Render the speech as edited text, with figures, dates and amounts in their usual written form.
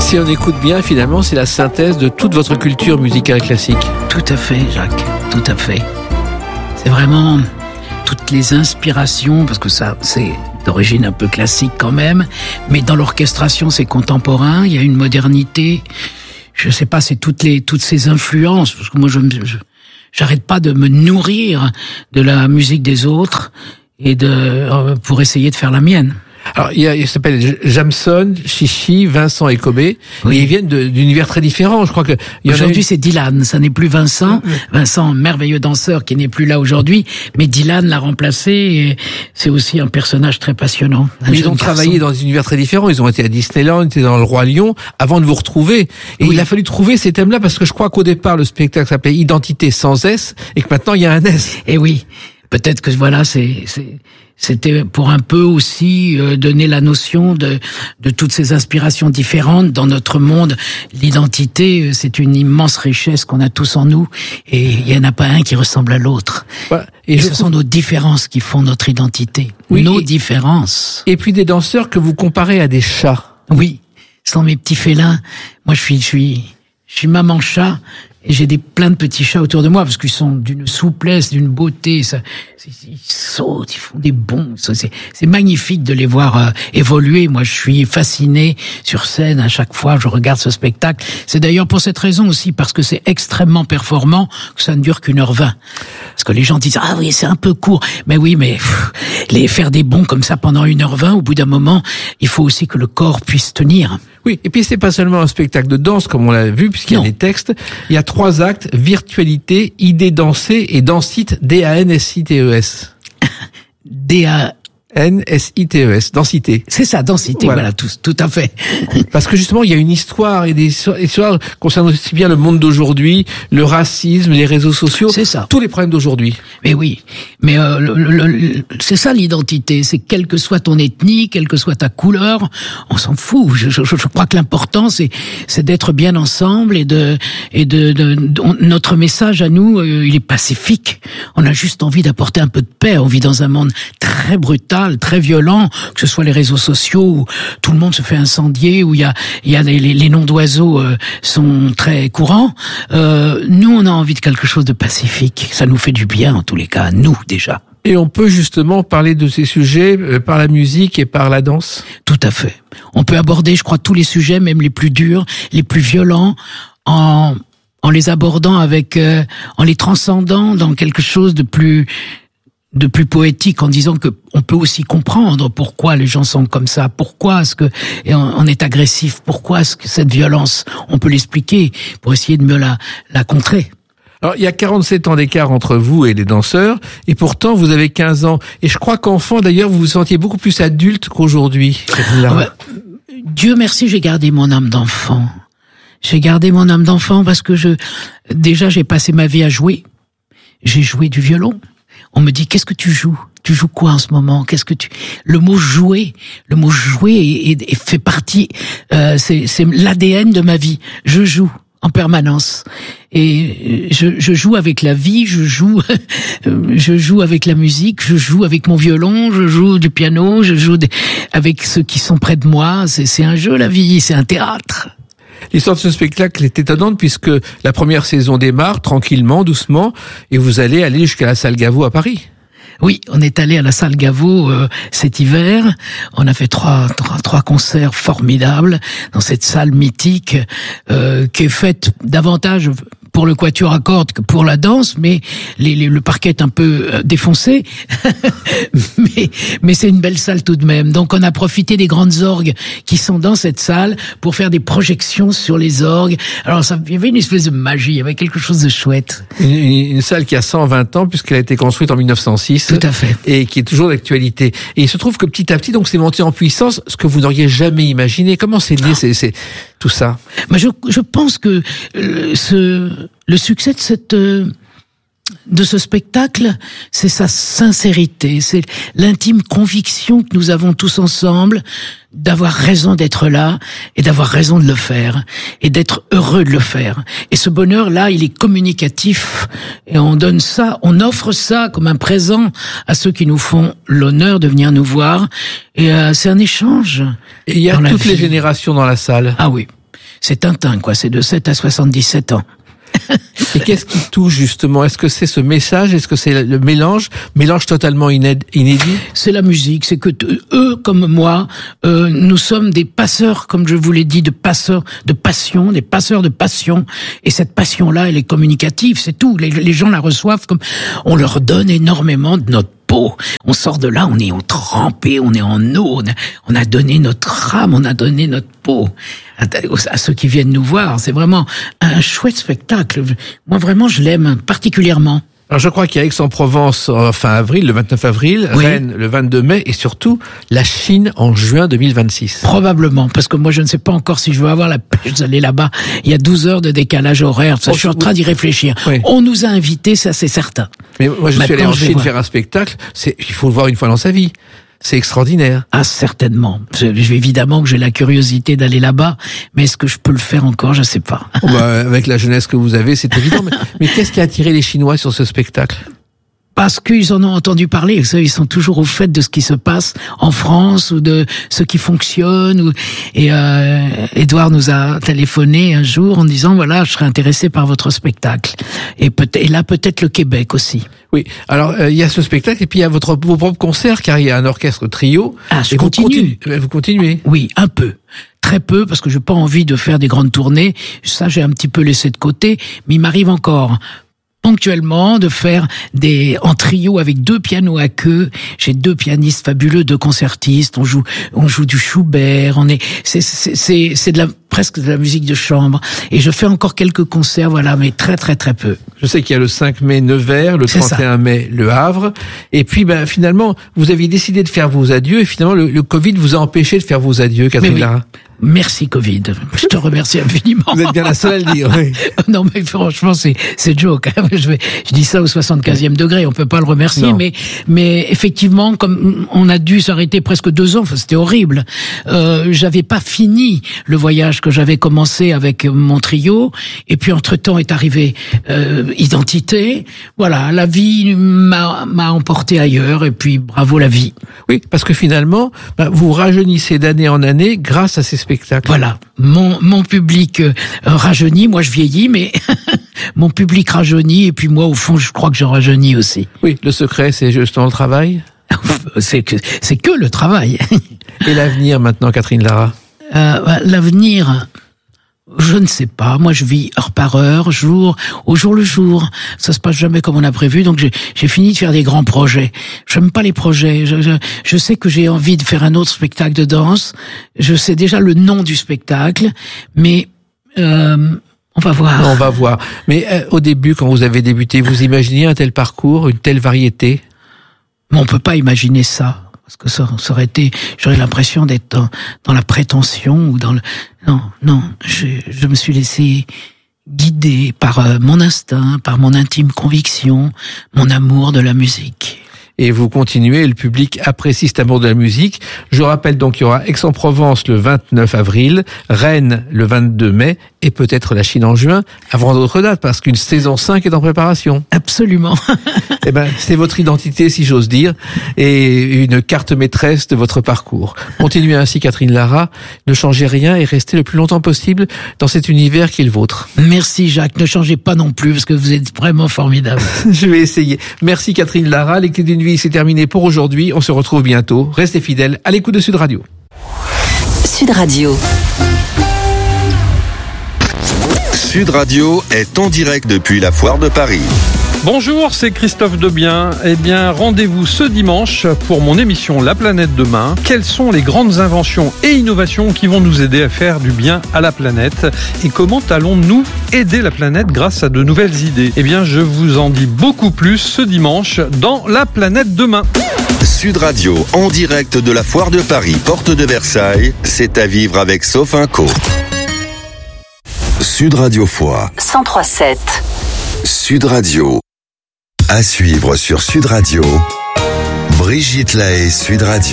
Si on écoute bien, finalement, c'est la synthèse de toute votre culture musicale classique. Tout à fait, Jacques, tout à fait. C'est vraiment toutes les inspirations, parce que ça, c'est d'origine un peu classique quand même, mais dans l'orchestration, c'est contemporain, il y a une modernité. Je sais pas, c'est toutes ces influences, parce que moi, j'arrête pas de me nourrir de la musique des autres et pour essayer de faire la mienne. Alors, il s'appelle Jamson, Chichi, Vincent et Kobe. Oui. Et ils viennent d'univers très différents. Je crois que aujourd'hui c'est Dylan, ça n'est plus Vincent. Vincent, merveilleux danseur qui n'est plus là aujourd'hui, mais Dylan l'a remplacé. Et c'est aussi un personnage très passionnant. Mais ils ont travaillé dans des univers très différents. Ils ont été à Disneyland, ils étaient dans le Roi Lion, avant de vous retrouver. Et il a fallu trouver ces thèmes-là parce que je crois qu'au départ le spectacle s'appelait Identité sans S et que maintenant il y a un S. Et oui, peut-être que voilà, c'était pour un peu aussi donner la notion de toutes ces inspirations différentes dans notre monde. L'identité, c'est une immense richesse qu'on a tous en nous, et il y en a pas un qui ressemble à l'autre. Ouais, et ce sont nos différences qui font notre identité. Oui, nos différences. Et puis des danseurs que vous comparez à des chats. Oui, ce sont mes petits félins. Moi, je suis maman chat. Et j'ai plein de petits chats autour de moi parce qu'ils sont d'une souplesse, d'une beauté. Ils sautent, ils font des bonds. C'est magnifique de les voir évoluer. Moi, je suis fasciné sur scène à chaque fois que je regarde ce spectacle. C'est d'ailleurs pour cette raison aussi, parce que c'est extrêmement performant, que ça ne dure qu'1h20. Parce que les gens disent, ah oui, c'est un peu court. Mais oui, mais les faire des bonds comme ça pendant 1h20, au bout d'un moment, il faut aussi que le corps puisse tenir. Oui, et puis c'est pas seulement un spectacle de danse, comme on l'a vu, puisqu'il y a des textes. Il y a 3 actes: virtualité, idée dansée et dansite, D-A-N-S-I-T-E-S. N-S-I-T-E-S, densité. C'est ça, densité, voilà tout à fait. Parce que justement, il y a une histoire, et des histoires concernant aussi bien le monde d'aujourd'hui, le racisme, les réseaux sociaux. C'est ça. Tous les problèmes d'aujourd'hui. Mais oui. Mais, c'est ça l'identité. C'est quelle que soit ton ethnie, quelle que soit ta couleur, on s'en fout. Je crois que l'important, c'est d'être bien ensemble notre message à nous, il est pacifique. On a juste envie d'apporter un peu de paix. On vit dans un monde très brutal, très violent, que ce soit les réseaux sociaux où tout le monde se fait incendier, où il y a les noms d'oiseaux sont très courants. Nous, on a envie de quelque chose de pacifique. Ça nous fait du bien, en tous les cas, nous déjà. Et on peut justement parler de ces sujets par la musique et par la danse. Tout à fait. On peut aborder, je crois, tous les sujets, même les plus durs, les plus violents, en les abordant en les transcendant dans quelque chose de plus poétique, en disant que on peut aussi comprendre pourquoi les gens sont comme ça, pourquoi est-ce que on est agressif, pourquoi est-ce que cette violence, on peut l'expliquer pour essayer de mieux la contrer. Alors, il y a 47 ans d'écart entre vous et les danseurs, et pourtant vous avez 15 ans. Et je crois qu'enfant, d'ailleurs, vous vous sentiez beaucoup plus adulte qu'aujourd'hui. Dieu merci, j'ai gardé mon âme d'enfant. J'ai gardé mon âme d'enfant parce que j'ai passé ma vie à jouer. J'ai joué du violon. On me dit, qu'est-ce que tu joues? Tu joues quoi en ce moment? Le mot jouer fait partie, c'est l'ADN de ma vie. Je joue en permanence. Et je joue avec la vie, je joue avec la musique, je joue avec mon violon, je joue du piano, je joue avec ceux qui sont près de moi. C'est un jeu, la vie, c'est un théâtre. L'histoire de ce spectacle est étonnante puisque la première saison démarre tranquillement, doucement, et vous allez aller jusqu'à la salle Gaveau à Paris. Oui, on est allé à la salle Gaveau cet hiver. On a fait trois concerts formidables dans cette salle mythique qui est faite davantage pour le quatuor à cordes que pour la danse, mais le parquet est un peu défoncé, mais c'est une belle salle tout de même. Donc on a profité des grandes orgues qui sont dans cette salle pour faire des projections sur les orgues. Alors il y avait une espèce de magie, il y avait quelque chose de chouette. Une salle qui a 120 ans puisqu'elle a été construite en 1906. Tout à fait. Et qui est toujours d'actualité. Et il se trouve que petit à petit, donc c'est monté en puissance, ce que vous n'auriez jamais imaginé. Comment c'est né c'est tout ça? Je pense que le succès de ce spectacle, c'est sa sincérité, c'est l'intime conviction que nous avons tous ensemble d'avoir raison d'être là et d'avoir raison de le faire et d'être heureux de le faire. Et ce bonheur-là, il est communicatif et on offre ça comme un présent à ceux qui nous font l'honneur de venir nous voir et c'est un échange. Et il y a toutes les générations dans la salle. Ah oui. c'est Tintin, quoi. C'est de 7 à 77 ans. Et qu'est-ce qui touche justement? Est-ce que c'est ce message? Est-ce que c'est le mélange totalement inédit? C'est la musique, c'est que eux comme moi, nous sommes des passeurs, comme je vous l'ai dit, de passeurs de passion, des passeurs de passion. Et cette passion-là, elle est communicative, c'est tout. Les gens la reçoivent comme on leur donne énormément de notre peau. On sort de là, on est trempé, on est en eau, on a donné notre âme, on a donné notre peau à ceux qui viennent nous voir. C'est vraiment un chouette spectacle. Moi, vraiment, je l'aime particulièrement. Alors, je crois qu'il y a Aix-en-Provence fin avril, le 29 avril, oui. Rennes le 22 mai et surtout la Chine en juin 2026. Probablement, parce que moi je ne sais pas encore si je veux avoir la pêche d'aller là-bas. Il y a 12 heures de décalage horaire, ça, je suis en train d'y réfléchir. Oui. On nous a invités, ça c'est certain. Mais moi je suis allé en Chine faire un spectacle, il faut le voir une fois dans sa vie. C'est extraordinaire. Ah, certainement. Évidemment que j'ai la curiosité d'aller là-bas, mais est-ce que je peux le faire encore? Je sais pas. Avec la jeunesse que vous avez, c'est évident. Mais qu'est-ce qui a attiré les Chinois sur ce spectacle? Parce qu'ils en ont entendu parler, ils sont toujours au fait de ce qui se passe en France ou de ce qui fonctionne. Et Édouard nous a téléphoné un jour en disant voilà, je serais intéressé par votre spectacle. Et là peut-être le Québec aussi. Oui. Alors il y a ce spectacle et puis il y a vos propres concerts car il y a un orchestre trio. Ah, je continue. Vous continuez. Oui, un peu. Très peu, parce que j'ai pas envie de faire des grandes tournées. Ça, j'ai un petit peu laissé de côté, mais il m'arrive encore ponctuellement de faire en trio avec 2 pianos à queue. J'ai 2 pianistes fabuleux, 2 concertistes. On joue du Schubert. C'est presque de la musique de chambre. Et je fais encore quelques concerts, voilà, mais très très très peu. Je sais qu'il y a le 5 mai Nevers, le 31 mai Le Havre. Et puis, finalement, vous aviez décidé de faire vos adieux et finalement, le Covid vous a empêché de faire vos adieux, Catherine Lara. Merci Covid. Je te remercie infiniment. Vous êtes bien la seule à le dire, oui. Non, mais franchement, c'est joke. Je dis ça au 75e degré. On peut pas le remercier, mais effectivement, comme on a dû s'arrêter presque 2 ans, c'était horrible. J'avais pas fini le voyage que j'avais commencé avec mon trio. Et puis, entre-temps est arrivé Identité. Voilà. La vie m'a emporté ailleurs. Et puis, bravo la vie. Oui, parce que finalement, vous rajeunissez d'année en année grâce à ces spectacles. Voilà, mon public rajeunit, moi je vieillis, mais mon public rajeunit, et puis moi au fond je crois que je rajeunis aussi. Oui, le secret c'est justement le travail. c'est que le travail. Et l'avenir maintenant, Catherine Lara? L'avenir, je ne sais pas. Moi, je vis heure par heure, jour le jour. Ça se passe jamais comme on a prévu. Donc, j'ai fini de faire des grands projets. J'aime pas les projets. Je sais que j'ai envie de faire un autre spectacle de danse. Je sais déjà le nom du spectacle, mais on va voir. On va voir. Mais au début, quand vous avez débuté, vous imaginiez un tel parcours, une telle variété? Mais on peut pas imaginer ça. Parce que ça aurait été, j'aurais l'impression d'être dans la prétention ou dans le... Non, je me suis laissé guider par mon instinct, par mon intime conviction, mon amour de la musique. Et vous continuez, le public apprécie cet amour de la musique. Je rappelle donc qu'il y aura Aix-en-Provence le 29 avril, Rennes le 22 mai et peut-être la Chine en juin, avant d'autres dates, parce qu'une saison 5 est en préparation. Absolument. C'est votre identité, si j'ose dire, et une carte maîtresse de votre parcours. Continuez ainsi, Catherine Lara, ne changez rien et restez le plus longtemps possible dans cet univers qui est le vôtre. Merci Jacques, ne changez pas non plus, parce que vous êtes vraiment formidable. Je vais essayer. Merci Catherine Lara, les clés d'une vie, c'est terminé pour aujourd'hui. On se retrouve bientôt. Restez fidèles à l'écoute de Sud Radio. Sud Radio. Sud Radio est en direct depuis la Foire de Paris. Bonjour, c'est Christophe Debien. Rendez-vous ce dimanche pour mon émission La Planète Demain. Quelles sont les grandes inventions et innovations qui vont nous aider à faire du bien à la planète? Et comment allons-nous aider la planète grâce à de nouvelles idées? Je vous en dis beaucoup plus ce dimanche dans La Planète Demain. Sud Radio, en direct de la Foire de Paris, porte de Versailles, c'est à vivre avec Sofinco. Sud Radio Foire 103.7. Sud Radio. À suivre sur Sud Radio, Brigitte Lahaie, Sud Radio.